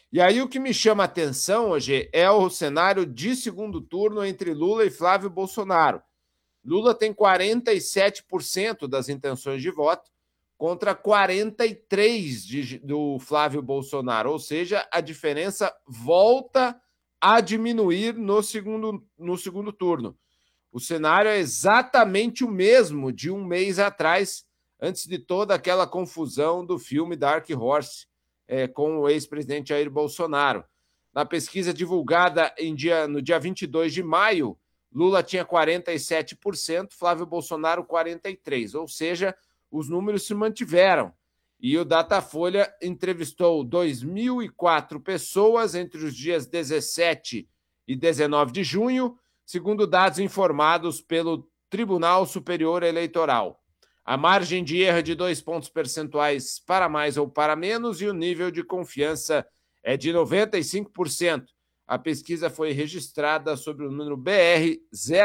E aí o que me chama a atenção hoje é o cenário de segundo turno entre Lula e Flávio Bolsonaro. Lula tem 47% das intenções de voto contra 43% do Flávio Bolsonaro, ou seja, a diferença volta a diminuir no segundo turno. O cenário é exatamente o mesmo de um mês atrás, antes de toda aquela confusão do filme Dark Horse com o ex-presidente Jair Bolsonaro. Na pesquisa divulgada no dia 22 de maio, Lula tinha 47%, Flávio Bolsonaro 43%, ou seja, os números se mantiveram. E o Datafolha entrevistou 2.004 pessoas entre os dias 17 e 19 de junho, segundo dados informados pelo Tribunal Superior Eleitoral. A margem de erro é de 2 pontos percentuais para mais ou para menos e o nível de confiança é de 95%. A pesquisa foi registrada sob o número BR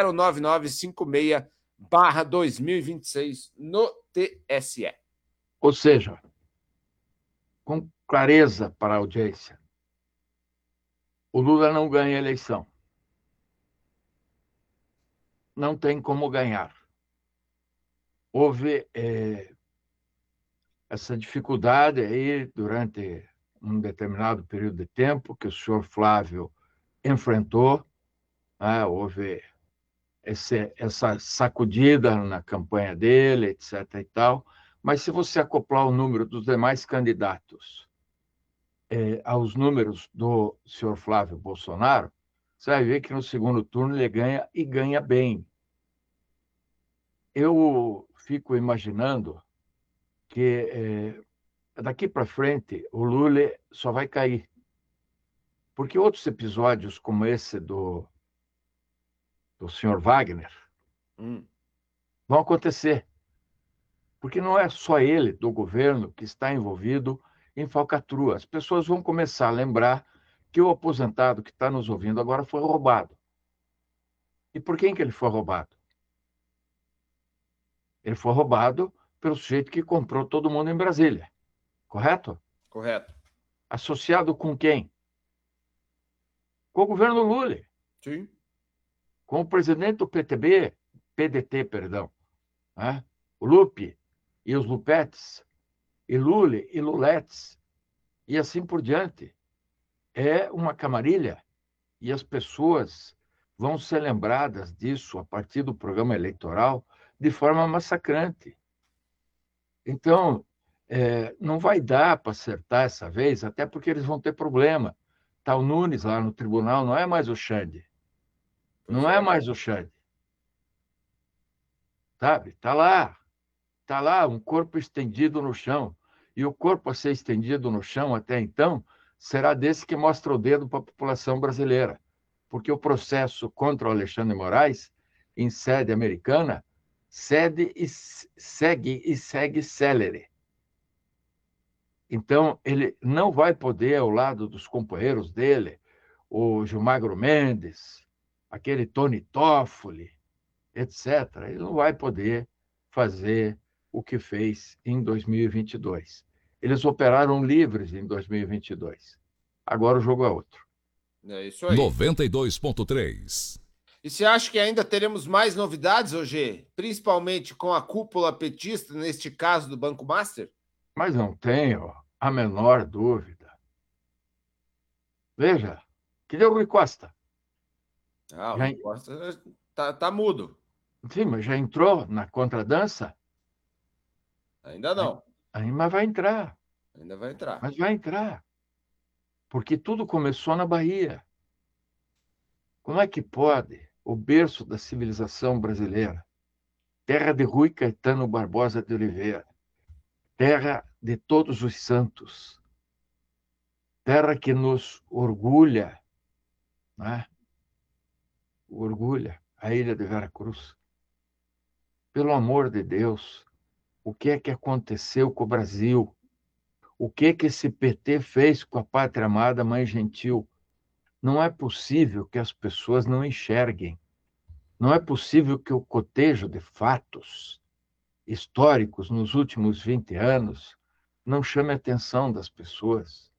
09956/2026 no TSE. Ou seja, com clareza para a audiência, o Lula não ganha a eleição. Não tem como ganhar. Houve essa dificuldade aí durante um determinado período de tempo que o senhor Flávio enfrentou, né? Houve essa sacudida na campanha dele, etc. e tal. Mas se você acoplar o número dos demais candidatos aos números do senhor Flávio Bolsonaro, você vai ver que no segundo turno ele ganha e ganha bem. Eu fico imaginando que daqui para frente o Lula só vai cair. Porque outros episódios como esse do senhor Wagner vão acontecer. Porque não é só ele, do governo, que está envolvido em falcatrua. As pessoas vão começar a lembrar que o aposentado que está nos ouvindo agora foi roubado. E por quem que ele foi roubado? Ele foi roubado pelo sujeito que comprou todo mundo em Brasília. Correto? Correto. Associado com quem? Com o governo Lula. Sim. Com o presidente do PDT, perdão, né? O Lupe e os Lupetes, e Lula e Luletes, e assim por diante. É uma camarilha e as pessoas vão ser lembradas disso a partir do programa eleitoral de forma massacrante. Então, não vai dar para acertar essa vez, até porque eles vão ter problema. Está o Nunes lá no tribunal, não é mais o Xande. Não é mais o Xande. Sabe? Está lá um corpo estendido no chão. E o corpo a ser estendido no chão até então será desse que mostra o dedo para a população brasileira. Porque o processo contra o Alexandre Moraes, em sede americana, segue célere. Então, ele não vai poder, ao lado dos companheiros dele, o Gilmagro Mendes, aquele Tony Toffoli, etc., ele não vai poder fazer o que fez em 2022. Eles operaram livres em 2022. Agora o jogo é outro. É isso aí. 92.3. E você acha que ainda teremos mais novidades, hoje, principalmente com a cúpula petista, neste caso do Banco Master? Mas não tenho a menor dúvida. Veja, que deu Rui Costa. O Rui Costa tá mudo. Sim, mas já entrou na contradança? Ainda não. Mas vai entrar. Ainda vai entrar. Mas vai entrar. Porque tudo começou na Bahia. Como é que pode o berço da civilização brasileira, terra de Rui Caetano Barbosa de Oliveira, terra de todos os santos, terra que nos orgulha, né? Orgulha a ilha de Veracruz. Pelo amor de Deus, o que é que aconteceu com o Brasil? O que é que esse PT fez com a pátria amada Mãe Gentil? Não é possível que as pessoas não enxerguem. Não é possível que o cotejo de fatos históricos nos últimos 20 anos não chame a atenção das pessoas.